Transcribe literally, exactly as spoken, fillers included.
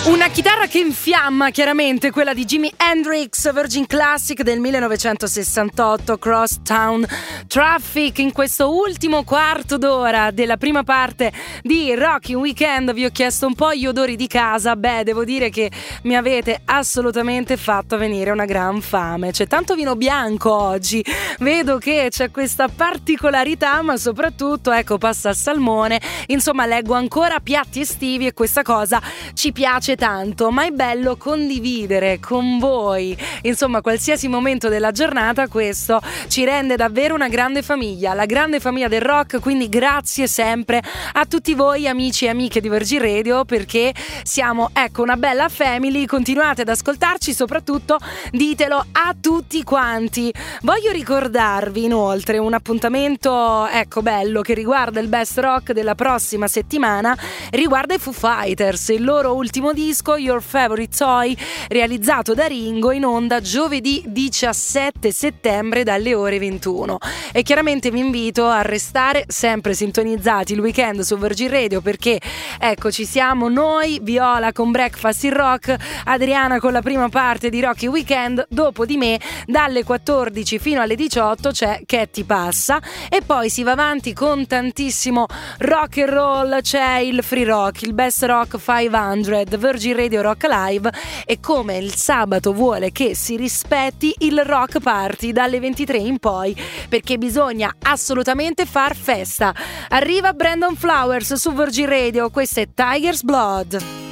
Una chitarra che infiamma, chiaramente, quella di Jimi Hendrix, Virgin Classic del millenovecentosessantotto, Crosstown Traffic. In questo ultimo quarto d'ora della prima parte di Rocky Weekend vi ho chiesto un po' gli odori di casa. Beh, devo dire che mi avete assolutamente fatto venire una gran fame. C'è tanto vino bianco oggi, vedo che c'è questa particolarità, ma soprattutto, ecco, passa il salmone. Insomma, leggo ancora piatti estivi e questa cosa ci piace tanto, ma è bello condividere con voi, insomma, qualsiasi momento della giornata. Questo ci rende davvero una grande famiglia, la grande famiglia del rock. Quindi grazie sempre a tutti voi amici e amiche di Virgin Radio, perché siamo, ecco, una bella family. Continuate ad ascoltarci, soprattutto ditelo a tutti quanti. Voglio ricordarvi inoltre un appuntamento, ecco, bello, che riguarda il best rock della prossima settimana, riguarda i Foo Fighters, il loro ultimo disco Your Favorite Toy, realizzato da Ringo, in onda giovedì diciassette settembre dalle ore ventuno. E chiaramente vi invito a restare sempre sintonizzati il weekend su Virgin Radio, perché ecco, ci siamo noi, Viola con Breakfast in Rock, Adriana con la prima parte di Rocky Weekend. Dopo di me dalle quattordici fino alle diciotto c'è Che ti passa, e poi si va avanti con tantissimo rock and roll. C'è il Free Rock, il Best Rock cinquecento, Virgin Radio Rock Live, e come il sabato vuole che si rispetti il Rock Party dalle ventitré in poi, perché bisogna assolutamente far festa. Arriva Brandon Flowers su Virgin Radio, questo è Tiger's Blood.